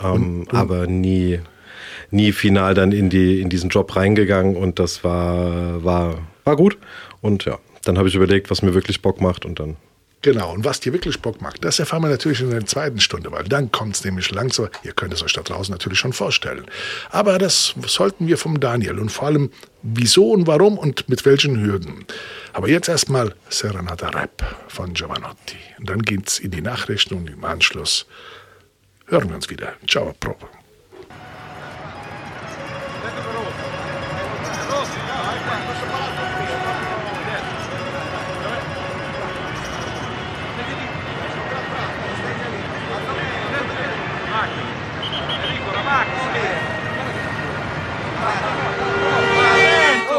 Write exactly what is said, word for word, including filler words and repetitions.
ähm, und, und aber nie, nie final dann in, die, in diesen Job reingegangen und das war, war, war gut. Und ja, dann habe ich überlegt, was mir wirklich Bock macht und dann... Genau, und was dir wirklich Bock macht, das erfahren wir natürlich in der zweiten Stunde, weil dann kommt es nämlich langsam, ihr könnt es euch da draußen natürlich schon vorstellen. Aber das sollten wir vom Daniel und vor allem wieso und warum und mit welchen Hürden. Aber jetzt erstmal Serenata Rap von Giovanotti. Und dann geht's in die Nachrichten und im Anschluss hören wir uns wieder. Ciao, Probe.